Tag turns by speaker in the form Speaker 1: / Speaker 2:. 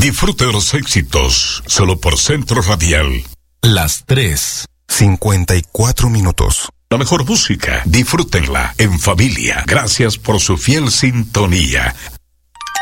Speaker 1: Disfrute de los éxitos, solo por Centro Radial.
Speaker 2: Las 3:54.
Speaker 1: La mejor música, disfrútenla en familia. Gracias por su fiel sintonía.